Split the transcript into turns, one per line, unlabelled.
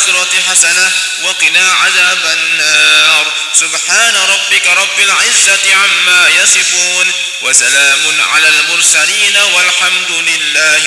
الآخرة حسنة وقنا عذاب النار. سبحان ربك رب العزة عما يصفون وسلام على المرسلين والحمد لله